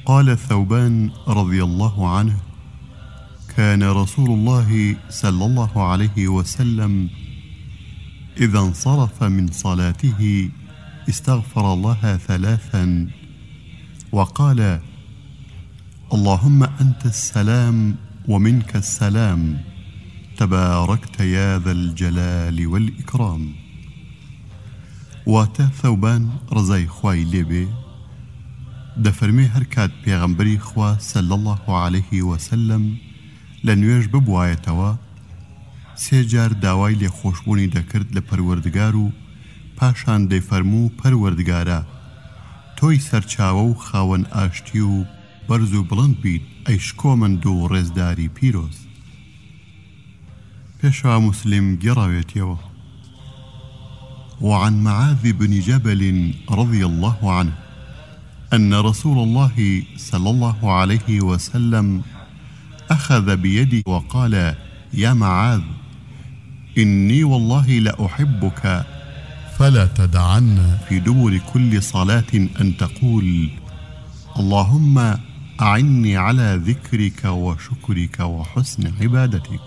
قال ثوبان رضي الله عنه: كان رسول الله صلى الله عليه وسلم إذا انصرف من صلاته استغفر الله 3 وقال: اللهم أنت السلام ومنك السلام تباركت يا ذا الجلال والإكرام. واتە ثوبان ڕزای خوای لێبێ دەفەرمێ هەر کات پێغەمبەری خوا صلی الله عليه وسلم لە نوێژ ببوایەتەوە 3 جار داوای لێخۆشبوونی دەکرد لە پەروەردگار و پاشان دەیفەرموو: پەروەردگارە، تۆی سەرچاوە و خاوەن ئاشتی و بەرز و بڵند بیت ئەی شکۆمەند و ڕێزداری پیرۆز. پێشەوا مسلم گێڕاوێتیەوە: وعن معاذ بن جبل رضي الله عنه أن رسول الله صلى الله عليه وسلم أخذ بيدي وقال: يا معاذ، إني والله لأحبك فلا تدعن في دبر كل صلاة أن تقول: اللهم أعني على ذكرك وشكرك وحسن عبادتك.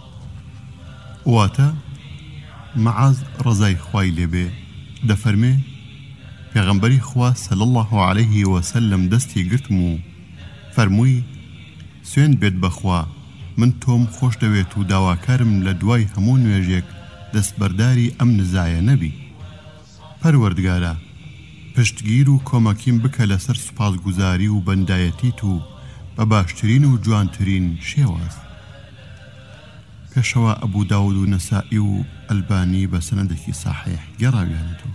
واتا معاذ ڕزای خوای لێبێ دەفەرمێ پێغەمبەری خوا صلی الله عليه وسلم دەستی گرتم و فەرمووی: سوێن بێت بەخوا، من تۆم خۆش دەوێت و داواکارم لە دوای هەموو نوێژێک دەستبەرداری ئەم نزایە نەبی. پەروەردگارە، پشتگیر و کۆمەکیم بکە لەسەر سوپاسگوزاری و بەندایەتیت و بە باشترین و جوانترین شێواز. پێشەوە ئەبوو داود و نەسائی و ئەلبانی بە سەنەدێکی صحیح گێڕاویانەتەوە.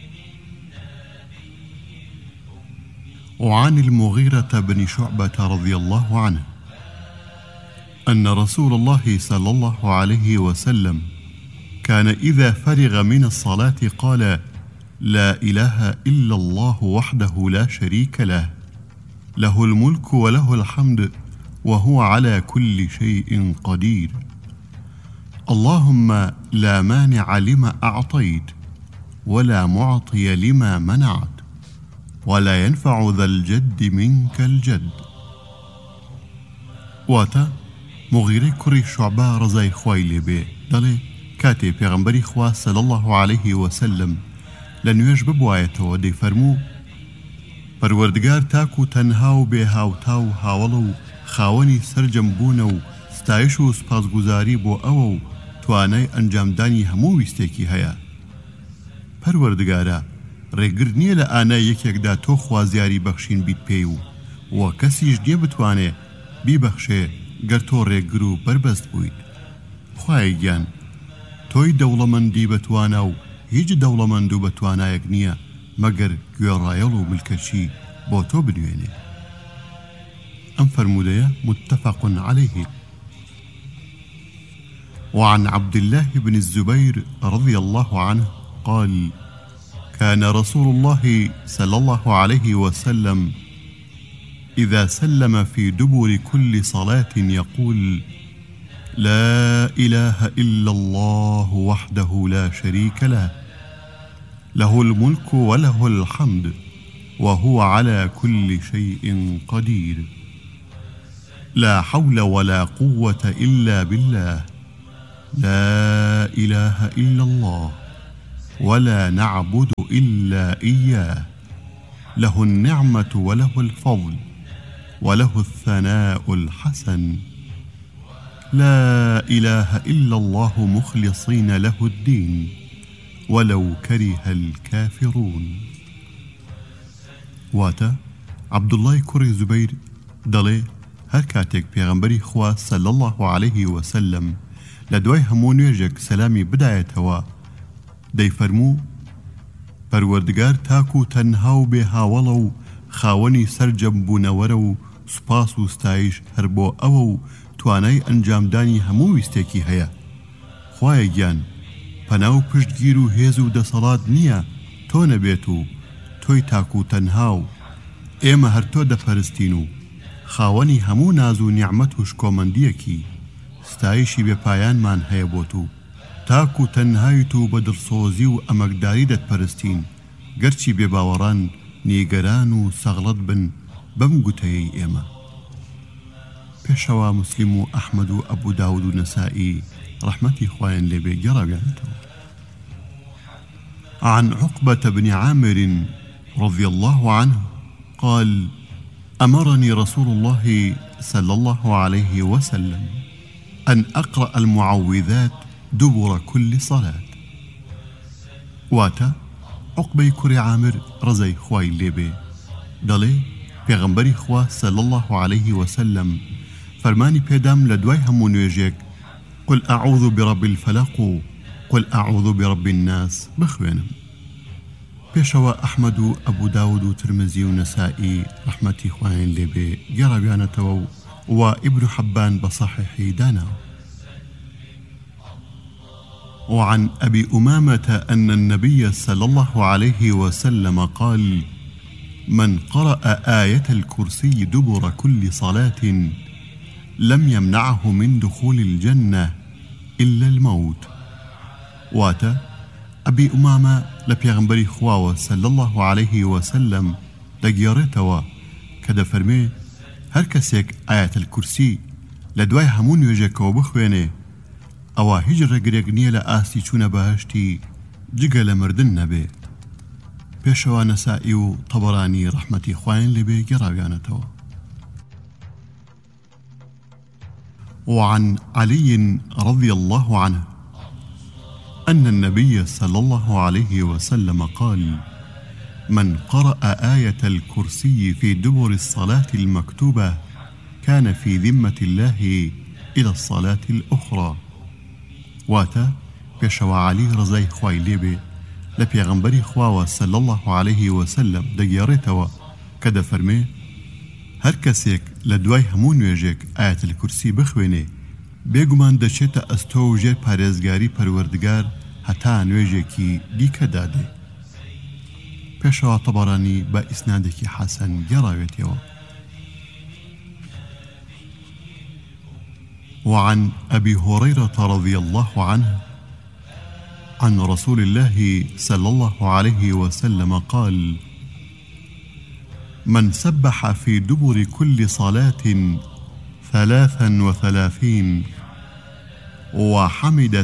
وعن المغيرة بن شعبة رضي الله عنه أن رسول الله صلى الله عليه وسلم كان إذا فرغ من الصلاة قال: لا إله إلا الله وحده لا شريك له، له الملك وله الحمد وهو على كل شيء قدير، اللهم لا مانع لما أعطيت ولا معطي لما منعت ولا ينفع ذا الجد منك الجد. واتا مغیرەی کوڕی شوعبە ڕزای خوای لێبێ دەڵێ کاتێ پێغەمبەری خوا صلی الله عليه وسلم لە نوێژ ببوایەتەوە دەیفەرموو: پەروەردگار تاک و تەنها و بێهاوتا و هاوڵە و خاوەنی سەرجەم بوونە و ستایش و سپاسگوزاری بۆ ئەوە و توانای ئەنجامدانی هەموو ویستێکی هەیە. پەروەردگارە، ڕێگر نییە لە ئانای یەکێکدا تۆ خوازیاری بەخشین بیت پێی و کەسیش نییە بتوانێ بیبەخشێ گەر تۆ ڕێگر و بربەست بوویت. خوای گیان، تۆی دەوڵەمەندی بەتوانە و هیچ دەوڵەمەند و بەتوانایەک نییە مەگەر گوێڕایەڵ و ملکەچی بۆ تۆ بنوێنێ. ئەم فەرمودەیە متفق عليه. وعن عبد الله بن الزبير رضي الله عنه قال: كان رسول الله صلى الله عليه وسلم إذا سلم في دبر كل صلاة يقول: لا إله إلا الله وحده لا شريك له، له الملك وله الحمد وهو على كل شيء قدير، لا حول ولا قوة إلا بالله، لا إله إلا الله ولا نعبد إلا إياه، له النعمة وله الفضل وله الثناء الحسن، لا إله إلا الله مخلصين له الدين ولو كره الكافرون. واتا عبد الله کوڕی زوبەیر دەڵێ هەر کاتێک پێغەمبەری خوا صلی الله عليه وسلم لە دوای هەموو نوێژێک سەلامی بدایەتەوە دەیفەرموو: پەروەردگار تاک و تەنها و بێهاوڵە و خاوەنی سەرجەم بوونەوەرە و سوپاس و ستایش هەر بۆ ئەوە و توانای ئەنجامدانی هەموو ویستێکی هەیە. خوایە گیان، پەنا و پشتگیر و هێز و دەسەڵات نییە تۆ نەبێت و تۆی تاک و تەنها و ئێمە هەر تۆ دەپەرستین و خاوەنی هەموو ناز و نیعمەت و شکۆمەندیەکی ستایشی بێپایانمان هەیە بۆ تو، تاک و تەنهایت و بە دڵسۆزی و ئەمەکداری دەتپەرستین، گەرچی بێباوەڕان نیگەران و سەغڵەت بن بەم گوتەیەی ئێمە. پێشەوە مسلم و ئەحمەد و ئەبوو داود و نەسائی ڕەحمەتی خوایان لێبێ گەڕاویانەتەوە. عن عقبة بن عامر رضي الله عنه قال: أمرني رسول الله صلى الله عليه وسلم أن أقرأ المعوذات دبر كل صلاة. واتا عقبة كري عامر رزي خواي ليبي دلي پیغمبری خوا صلى الله عليه وسلم فرماني پیدام لدواي همون ويجيك قل أعوذ برب الفلق قل أعوذ برب الناس بخوينم. پیشوا أحمد و أبو داود و ترمزي و نسائي رحمتي خوين لبي جربيانتو وابن حبان بصحيح دانا. وعن أبي أمامة أن النبي صلى الله عليه وسلم قال: من قرأ آية الكرسي دبر كل صلاة لم يمنعه من دخول الجنة إلا الموت. واتا أبي أمامة لبيغمبري خواوة صلى الله عليه وسلم دقيارتوا كده فرمي هر كسيك آية الكرسي لدواي همون يجيك وبخويني أو هجر قريقنية لآسي چون بهشتي جيقا لمردن نبي. پیشوا نسائی و طبرانی رحمتی خوين لبي گراویانتوا. وعن علي رضي الله عنه أن النبي صلى الله عليه وسلم قال: من قرأ آية الكرسي في دبر الصلاة المكتوبة كان في ذمة الله إلى الصلاة الأخرى. واتا پیشوا علي رضي خوي لبي لپیغمبری خواوە صلی الله عليه وسلم دەگێڕێتەوە کە دەفەرمێ هەر کەسێک لە دوای هەموو نوێژێک ئایەت الکورسی بخوێنێ بێگومان دەچێتە ئەستۆ و ژێر پارێزگاری پەروەردگار هەتا نوێژێکی دیکە دادێ. پێشەوە تەبەرانی بە ئیسنادێکی حەسەن گێڕاوێتەوە. وعن أبي هريرة رضي الله عنه عن رسول الله صلى الله عليه وسلم قال: من سبح في دبر كل صلاة 33 وحمد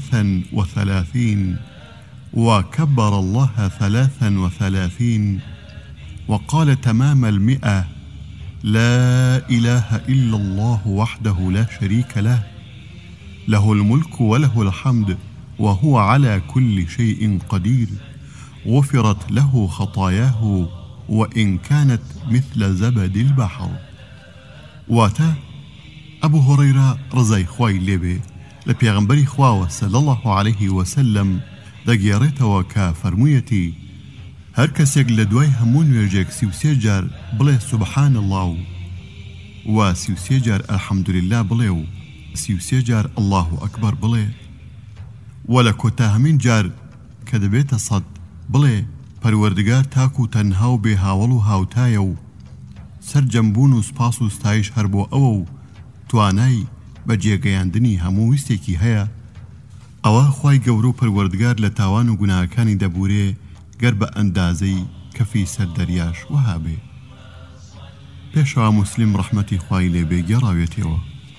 33 وكبر الله 33 وقال تمام 100 لا إله إلا الله وحده لا شريك له له الملك وله الحمد وهو على كل شيء قدير غفرت له خطاياه وإن كانت مثل زبد البحر. واتا أبو هريرة رضي خوي لبي لبيغمبري خواوة صلى الله عليه وسلم دقيارتوا كفرميتي هر کەسێک لە دوای هەموو نوێژێک 33 جار بڵێ سبحان الله و 33 جار الحمدلله بڵێ و 33 جار الله ئەکبەر بڵێ و لە کۆتاهەمین جار کە دەبێتە 100 بڵێ پەروەردگار تاک و تەنها و بێ هاوڵ و هاوتایە و سەرجەمبوون و سپاس و ستایش هەر بۆ ئەوە و توانای بە جێگەیاندنی هەموو ویستێکی هەیە ئەوە خوای گەورە و پەروەردگار لە تاوان و گوناهەکانی دەبورێ گەر بە ئەندازەی کەفی سەر دەریاش وەها بێ. پێشەوە مسلم ڕەحمەتی خوای لێبێ گێڕاوێتەوە.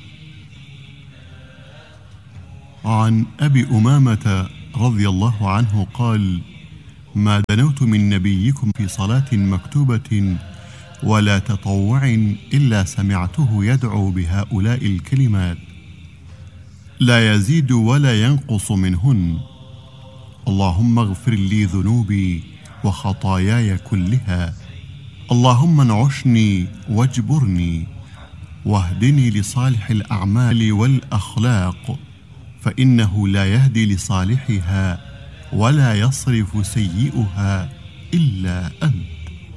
عن أبي أمامة رضي الله عنه قال: ما دنوت من نبيكم في صلاة مكتوبة ولا تطوع إلا سمعته يدعو بهؤلاء الكلمات لا يزيد ولا ينقص منهن: اللهم اغفر لي ذنوبي وخطاياي كلها، اللهم انعشني واجبرني واهدني لصالح الأعمال والأخلاق فإنه لا يهدي لصالحها ولا يصرف سيئها إلا أنت.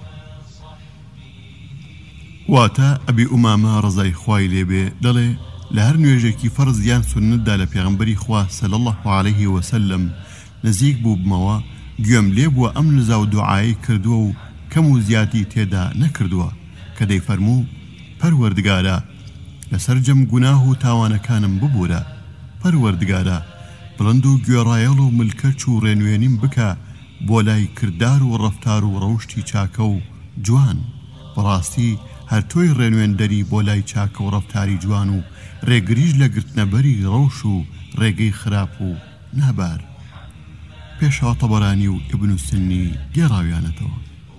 واتا أبي أمامة رضي خوای لێبێ دەڵێ لە هەر نوێژێکی فەرز یان سونەتدا لە پێغەمبەری خوا صلی الله عليه وسلم نزیک بوو بمەوە گوێم لێ بووە ئەم نزا و دوعایی کردووە و کەم و زیاتی تێدا نەکردووە کە دەیفەرموو پەروەردگارە لەسەر جەم گوناه و تاوانەکانم ببوورە، پەروەردگارە بڵند و گوێڕایەڵ و ملکەچ و ڕێنوێنیم بکە بۆ لای کردار و ڕەفتار و ڕەوشتی چاکە و جوان، بەڕاستی هەر تۆی ڕێنوێندەری بۆ لای چاکە و ڕەفتاری جوان و ڕێگریش لە گرتنەبەری ڕەوش و ڕێگەی خراپ و نابار. پێشەوە طەبەرانی و ئیبن سنی گێڕاویانەتەوە.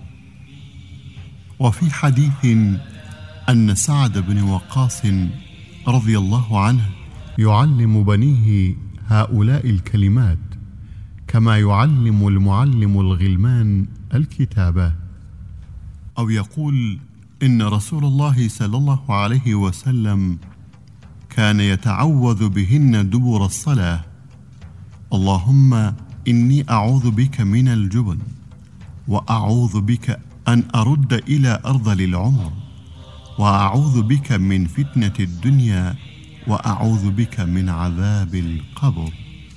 وفي حديث أن سعد بن وقاص رضي الله عنه يعلم بنيه هؤلاء الكلمات كما يعلم المعلم الغلمان الكتابة، أو يقول إن رسول الله صلى الله عليه وسلم كان يتعوذ بهن دبر الصلاة: اللهم إني أعوذ بك من الجبن، وأعوذ بك أن أرد إلى أرذل العمر، وأعوذ بك من فتنة الدنيا، وأعوذ بك من عذاب القبر.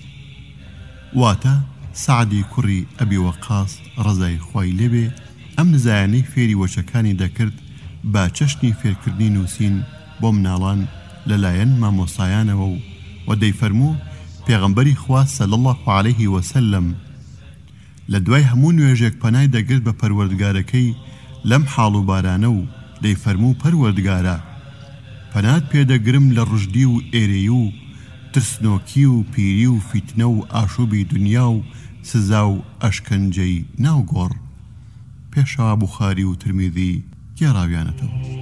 واتا سعدی کوڕی ئەبی وەقاس ڕزای خوای لێبێ ئەم نزایانەی فێری وەچەکانی دەکرد با چەشنی فێرکردنی نووسین بۆ مناڵان لەلایەن مامۆستایانەوە و دەیفەرموو پێغەمبەری خوا صلی الله عليه وسلم لە دوای هەموو نوێژێک پەنای دەگرت بە پەروەردگارەکەی لەم حاڵ و بارانە و دەیفەرموو پەروەردگارە پەنات پێدەگرم لە ڕژدی و ئێرەی و ترسنۆکی و پیری و فیتنە و ئاشوبی دنیا و سزا و ئەشکەنجەی ناوگۆڕ. پێشەوە بوخاری و ترمیذی گێڕاویانەتەوە.